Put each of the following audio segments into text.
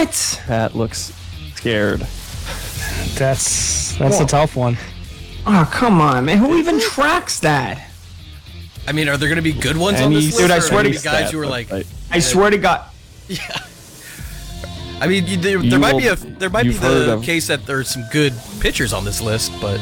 What? Pat looks scared. That's a tough one. Oh, come on, man. Who even tracks that? I mean, are there going to be good ones on this list? Dude, I or swear are there to gonna be guys who are like, I swear to God. yeah. I mean, there might be the case that there's some good pitchers on this list, but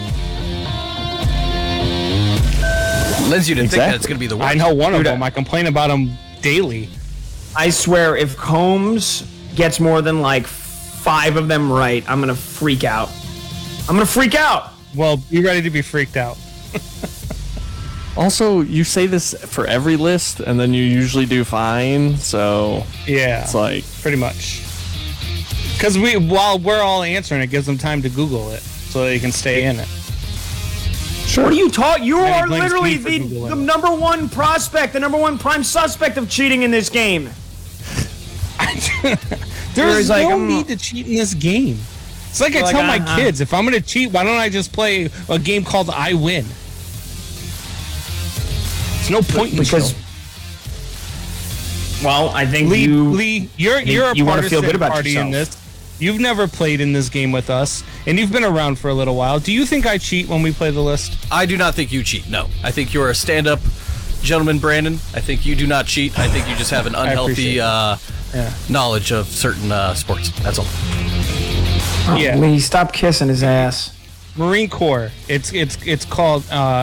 lends you to think that it's going to be the worst. I know one of them. I complain about him daily. I swear, if Combs gets more than like 5 of them right, I'm gonna freak out. I'm gonna freak out. Well, be ready to be freaked out. Also, you say this for every list, and then you usually do fine. So yeah, it's like pretty much. Because while we're all answering, it gives them time to Google it so they can stay in it. Sure. What are you talking? You Maybe are blames literally me for the Googling. number one prospect, the number one prime suspect of cheating in this game. There's like, no need to cheat in this game. It's like I tell my kids, if I'm going to cheat, why don't I just play a game called I Win? There's no point in because. show. Well, I think Lee, you're a you want to feel partisan good about party yourself. in this. You've never played in this game with us, and you've been around for a little while. Do you think I cheat when we play the list? I do not think you cheat, no. I think you're a stand-up gentleman, Brandon. I think you do not cheat. I think you just have an unhealthy knowledge of certain sports. That's all. Oh, Yeah. Lee, stop kissing his ass. Marine Corps. It's called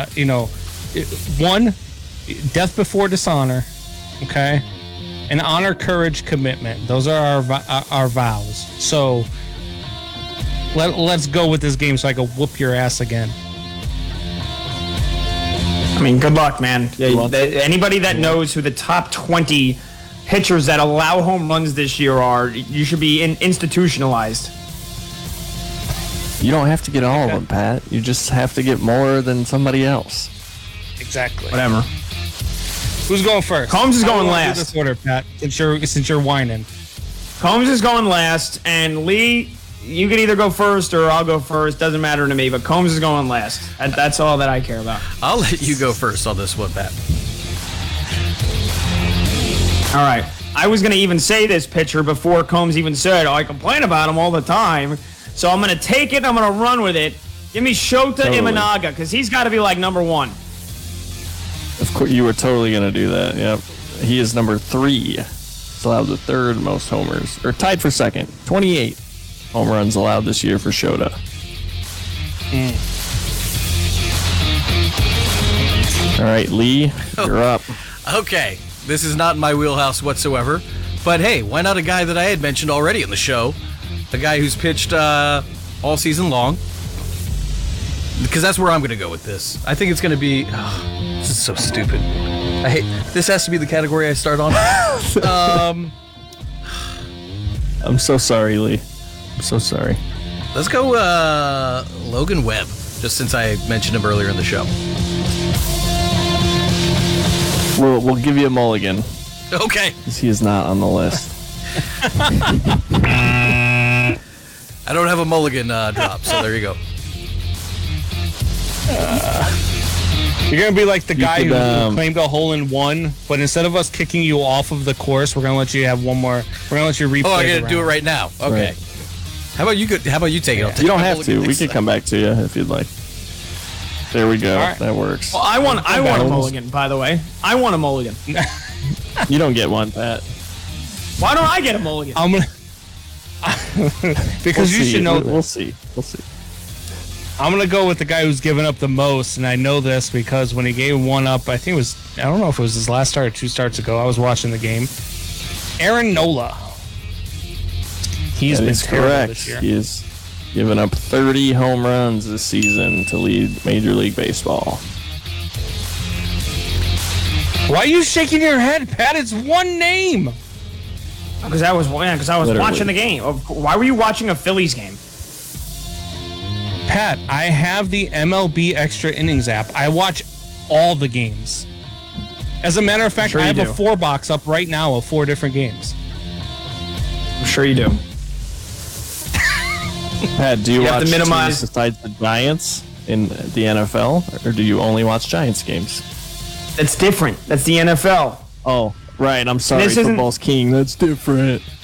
1, death before dishonor, okay, and honor, courage, commitment. Those are our vows. So let's go with this game so I can whoop your ass again. I mean, good luck, man. Anybody that knows who the top 20 pitchers that allow home runs this year are, you should be institutionalized. you don't have to get all of them, Pat. You just have to get more than somebody else. Exactly. Whatever. Who's going first? Combs is How going do you wanna last. do this order, Pat, since you're whining. Combs is going last, and Lee, you can either go first or I'll go first. Doesn't matter to me, but Combs is going last. That's all that I care about. I'll let you go first on this one, Pat. All right. I was going to even say this pitcher before Combs even said, I complain about him all the time. So I'm going to take it. I'm going to run with it. Give me Shota Imanaga, because he's got to be like number 1. Of course, you were totally going to do that. Yep. He is number 3. He's allowed the 3rd most homers, or tied for 2nd. 28 home runs allowed this year for Shota. All right, Lee, you're up. Okay, this is not in my wheelhouse whatsoever, but hey, why not a guy that I had mentioned already in the show? A guy who's pitched all season long. Because that's where I'm going to go with this. I think it's going to be... Oh, this is so stupid. I hate... This has to be the category I start on. I'm so sorry, Lee. I'm so sorry. Let's go Logan Webb, just since I mentioned him earlier in the show. We'll give you a mulligan. Okay. Because he is not on the list. I don't have a mulligan drop, so there you go. You're going to be like the guy could, who claimed a hole-in-one, but instead of us kicking you off of the course, we're going to let you have one more. We're going to let you replay. Oh, I got to do it right now. Okay. Right. How about you take it? I'll take You don't my have mulligan to. We next could time. come back to you if you'd like. There we go. Right. That works. Well, I want a mulligan, by the way. I want a mulligan. You don't get one, Pat. Why don't I get a mulligan? I'm going to. Because you should know this. We'll see. We'll see. I'm going to go with the guy who's given up the most, and I know this because when he gave one up, I think it was, I don't know if it was his last start or 2 starts ago, I was watching the game. Aaron Nola. He's That been is terrible correct. this year. He has given up 30 home runs this season to lead Major League Baseball. Why are you shaking your head, Pat? It's one name. Because I was Literally. watching the game. Why were you watching a Phillies game? Pat, I have the MLB Extra Innings app. I watch all the games. As a matter of fact, Sure I you have a do. 4-box up right now of 4 different games. I'm sure you do. Pat, do you have watch to minimize- teams besides the Giants in the NFL, or do you only watch Giants games? That's different. That's the NFL. Oh, right. I'm sorry. This isn't- Football's king. That's different.